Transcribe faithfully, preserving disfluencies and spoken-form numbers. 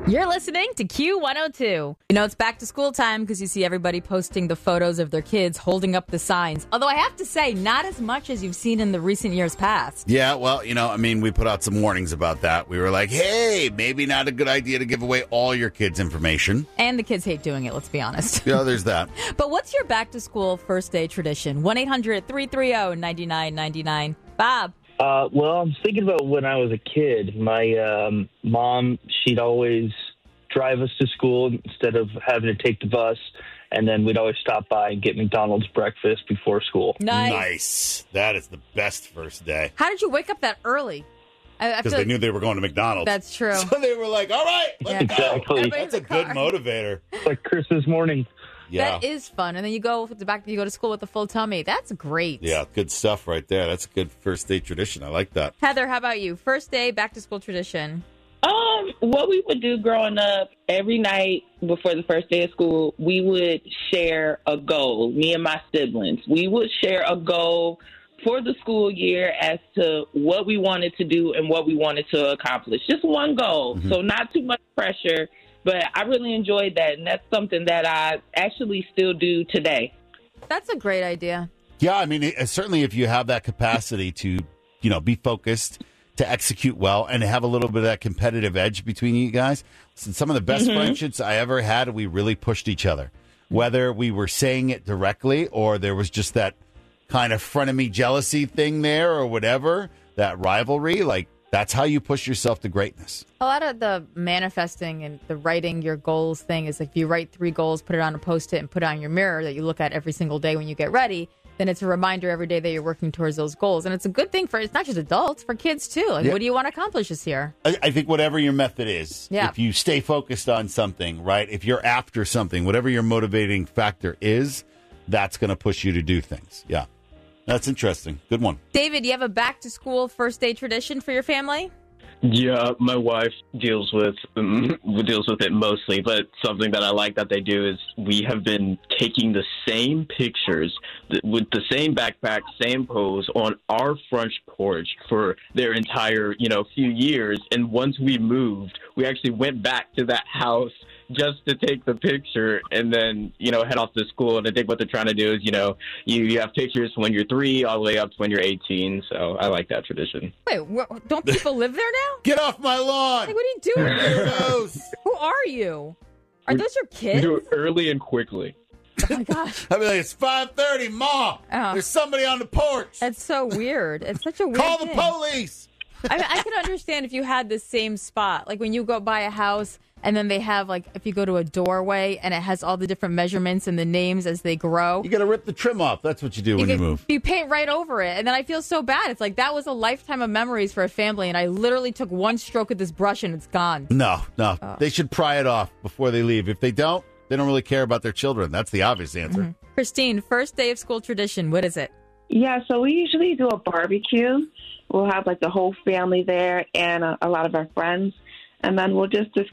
You're listening to Q one oh two. You know, it's back to school time because you see everybody posting the photos of their kids holding up the signs. Although I have to say, not as much as you've seen in the recent years past. Yeah, well, you know, I mean, we put out some warnings about that. We were like, hey, maybe not a good idea to give away all your kids' information. And the kids hate doing it, let's be honest. Yeah, there's that. But what's your back to school first day tradition? one eight hundred three three zero nine nine nine nine. Bob. Uh, well, I'm thinking about when I was a kid. My um, mom, she'd always drive us to school instead of having to take the bus, and then we'd always stop by and get McDonald's breakfast before school. Nice. Nice. That is the best first day. How did you wake up that early? Because they like knew they were going to McDonald's. That's true. So they were like, all right, let's Yeah. go. Exactly. That's a good motivator. It's like Christmas morning. Yeah. That is fun. And then you go back, you go to school with a full tummy. That's great. Yeah, good stuff right there. That's a good first day tradition. I like that. Heather, how about you? First day back to school tradition. Um, what we would do growing up, every night before the first day of school, we would share a goal, me and my siblings. We would share a goal for the school year as to what we wanted to do and what we wanted to accomplish. Just one goal, mm-hmm. so not too much pressure. But I really enjoyed that, and that's something that I actually still do today. That's a great idea. Yeah, I mean, it, certainly if you have that capacity to, you know, be focused, to execute well, and have a little bit of that competitive edge between you guys. Listen, some of the best mm-hmm. friendships I ever had, we really pushed each other. Whether we were saying it directly or there was just that kind of frenemy jealousy thing there or whatever, that rivalry, like, that's how you push yourself to greatness. A lot of the manifesting and the writing your goals thing is like if you write three goals, put it on a Post-it and put it on your mirror that you look at every single day when you get ready, then it's a reminder every day that you're working towards those goals. And it's a good thing for, it's not just adults, for kids too. Like, yeah. What do you want to accomplish this year? I, I think whatever your method is, yeah. if you stay focused on something, right? If you're after something, whatever your motivating factor is, that's going to push you to do things. Yeah. That's interesting. Good one. David, do you have a back-to-school first-day tradition for your family? Yeah, my wife deals with um, deals with it mostly, but something that I like that they do is we have been taking the same pictures with the same backpack, same pose on our front porch for their entire, you know, few years. And once we moved, we actually went back to that house just to take the picture and then, you know, head off to school. And I think what they're trying to do is, you know, you, you have pictures when you're three all the way up to when you're eighteen. So I like that tradition. Wait, wh- don't people live there now? Get off my lawn! Like, what are you doing? Who are you? Are those your kids? We do it early and quickly. Oh, my gosh. I mean, like, it's five thirty, Ma. Oh. There's somebody on the porch. That's so weird. It's such a weird Call thing. the police! I mean, I can understand if you had the same spot. Like, when you go by a house and then they have, like, if you go to a doorway and it has all the different measurements and the names as they grow. You got to rip the trim off. That's what you do you when can, you move. You paint right over it. And then I feel so bad. It's like, that was a lifetime of memories for a family. And I literally took one stroke of this brush and it's gone. No, no. Oh. They should pry it off before they leave. If they don't, they don't really care about their children. That's the obvious answer. Mm-hmm. Christine, first day of school tradition. What is it? Yeah, so we usually do a barbecue. We'll have, like, the whole family there and a, a lot of our friends. And then we'll just